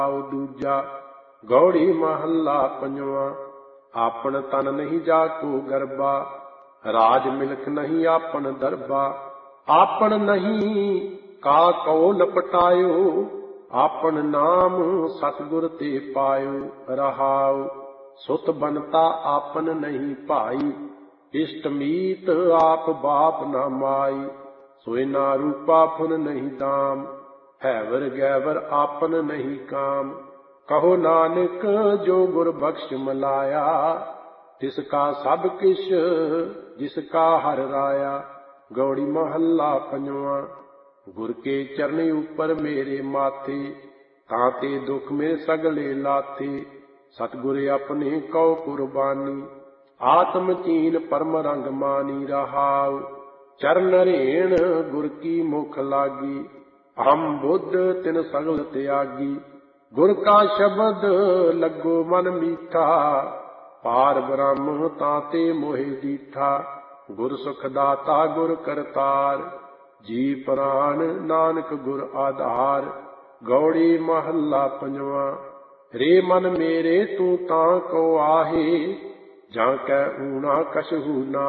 ਦੂਜਾ ਗੌੜੀ ਮਹੱਲਾ ਪੰਜਵਾਂ। ਆਪਨ ਤਨ ਨਹੀਂ ਜਾ ਕੋ ਗਰਬਾ, ਰਾਜ ਮਿਲਕ ਨਹੀਂ ਆਪਨ ਦਰਬਾ। ਆਪਨ ਨਹੀਂ ਕਾ ਕਉ ਲਪਟਾਇਓ, ਆਪਨ ਨਾਮ ਸਤਿਗੁਰ ਤੇ ਪਾਇਓ। ਰਹਾਉ ਸੁਤ ਬਨਤਾ ਆਪਨ ਨਹੀਂ ਭਾਈ, ਇਸ਼ਟ ਮੀਤ ਆਪ ਬਾਪ ਨਾ ਮਾਈ। ਸੋਇ ਨਾ ਰੂਪਾ ਫੁਨ ਨਹੀਂ ਦਾਮ, ਹੈਵਰ ਗੈਵਰ ਆਪਨ ਨਹੀਂ ਕਾਮ। ਕਹੋ ਨਾਨਕ ਜੋ ਗੁਰ ਬਖਸ਼ ਮਲਾਇਆ, ਤਿਸ ਕਾ ਸਭ ਕਿਛ ਜਿਸ ਕਾ ਹਰਿ ਰਾਇਆ। ਗੌੜੀ ਮਹੱਲਾ ਪੰਜਵਾਂ। ਗੁਰ ਕੇ ਚਰਨੀ ਉਪਰ ਮੇਰੇ ਮਾਥੇ, ਤਾਂ ਤੇ ਦੁਖ ਮੇ ਸਗਲੇ ਲਾਥੇ। ਸਤਿਗੁਰ ਆਪਣੇ ਕਉ ਕੁਰਬਾਨੀ, ਆਤਮ ਚੀਨ ਪਰਮ ਰੰਗ ਮਾਨੀ। ਰਹਾਉ ਚਰਨ ਰੇਣ ਗੁਰ ਕੀ ਮੁਖ ਲਾਗੀ, ਅਹੰ ਬੁੱਧ ਤਿਨ ਸਗਲ ਤਿਆਗੀ। ਗੁਰ ਕਾ ਸ਼ਬਦ ਲੱਗੋ ਮਨ ਮੀਠਾ, ਪਾਰ ਬ੍ਰਹਮ ਤਾਂ ਤੇ ਮੋਹਿ ਦੀਠਾ। ਗੁਰ ਸੁਖ ਦਾਤਾ ਗੁਰ ਕਰਤਾਰ, ਜੀ ਪ੍ਰਾਨ ਨਾਨਕ ਗੁਰ ਆਧਾਰ। ਗੌੜੀ ਮਹੱਲਾ ਪੰਜਵਾਂ। ਰੇ ਮਨ ਮੇਰੇ ਤੂੰ ਤਾਂ ਕੋ ਆਹੇ, ਜਾਂ ਕੈ ਊਣਾ ਕਛਹੂ ਨਾ